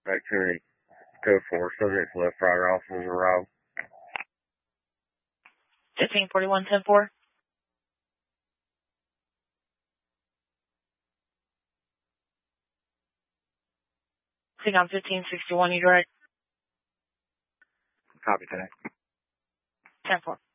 Activity code 4, subject's left rider officers arrival. 1541-10-4. Sing on 1561, you direct. Copy that. 10-4.